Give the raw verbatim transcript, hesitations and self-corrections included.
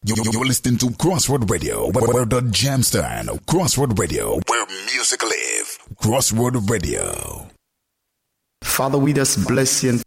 You're, you're listening to Crossroad Radio, where, where the jam stand. Crossroad Radio, where music live. Crossroad Radio. Father, we just bless you and